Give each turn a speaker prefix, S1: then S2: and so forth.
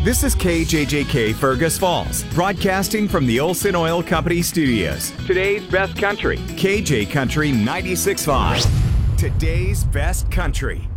S1: This is KJJK Fergus Falls, broadcasting from the Olson Oil Company studios. Today's best country, KJ Country 96.5. Today's best country.